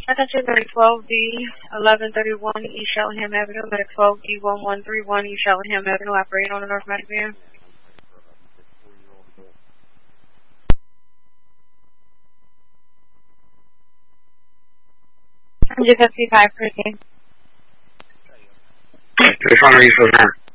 Attention, Medic 12B, 1131 East Shellingham Avenue, Medic 12B, 1131 East Shellingham Avenue, operating on the North Medic van. 155 per team. 对，上面143。